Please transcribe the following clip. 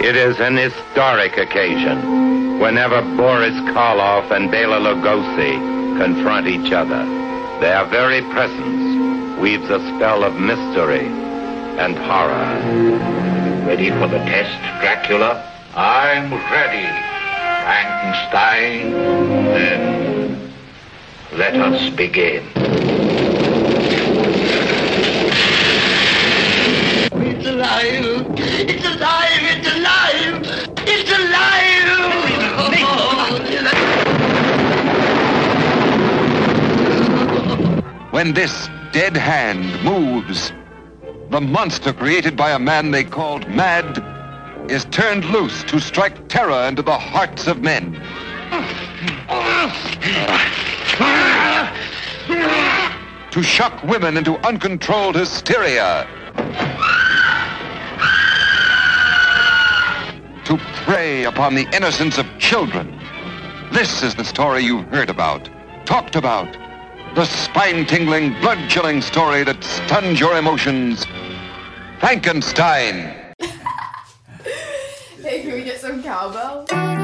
It is an historic occasion whenever Boris Karloff and Bela Lugosi confront each other. Their very presence weaves a spell of mystery and horror. Ready for the test, Dracula? I'm ready, Frankenstein. Then let us begin. It's alive! It's alive! It's alive! It's alive! When this dead hand moves, the monster created by a man they called Mad is turned loose to strike terror into the hearts of men. To shock women into uncontrolled hysteria. To prey upon the innocence of children. This is the story you've heard about, talked about. The spine-tingling, blood-chilling story that stuns your emotions. Frankenstein. Hey, can we get some cowbell?